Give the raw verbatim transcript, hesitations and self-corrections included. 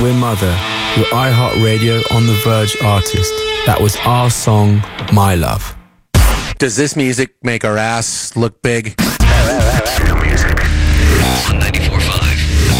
We're Mother, your iHeartRadio On The Verge artist. That was our song, My Love. Does this music make our ass look big? Music. ninety-four